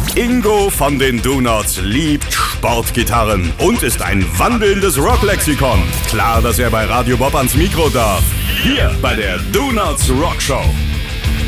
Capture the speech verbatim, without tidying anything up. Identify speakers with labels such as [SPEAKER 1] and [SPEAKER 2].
[SPEAKER 1] Ingo von den Donuts liebt Sportgitarren und ist ein wandelndes Rocklexikon. Klar, dass er bei Radio Bob ans Mikro darf. Hier bei der Donuts Rock Show.